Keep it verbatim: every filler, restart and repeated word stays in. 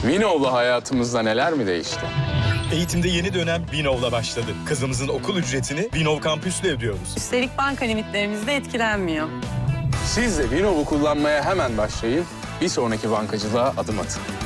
Vinov'la hayatımızda neler mi değişti? Eğitimde yeni dönem Vinov'la başladı. Kızımızın okul ücretini Vinov kampüsle ödüyoruz. Üstelik banka limitlerimiz de etkilenmiyor. Siz de Vinov'u kullanmaya hemen başlayın. Bir sonraki bankacılığa adım atın.